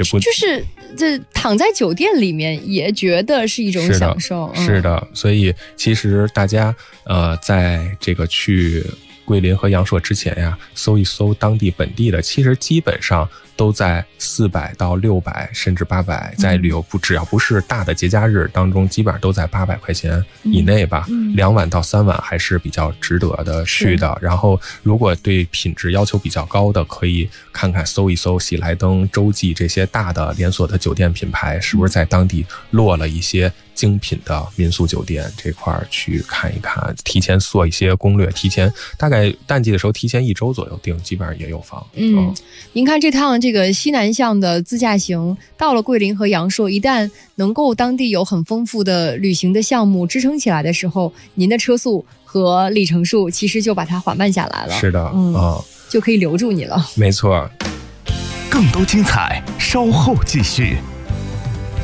就是这躺在酒店里面也觉得是一种享受。 是的，所以其实大家在这个去桂林和阳朔之前呀，搜一搜当地本地的，其实基本上都在400到600甚至800，在旅游只要不是大的节假日当中，基本上都在800块钱以内吧。2晚到3晚还是比较值得的去的。然后如果对品质要求比较高的，可以看看搜一搜喜来登、洲际这些大的连锁的酒店品牌是不是在当地落了一些精品的民宿酒店，这块去看一看，提前做一些攻略，提前大概淡季的时候提前1周左右订，基本上也有房。 您看这趟这个西南向的自驾行到了桂林和阳朔，一旦能够当地有很丰富的旅行的项目支撑起来的时候，您的车速和里程数其实就把它缓慢下来了。 是的， 就可以留住你了。 没错。 更多精彩稍后继续。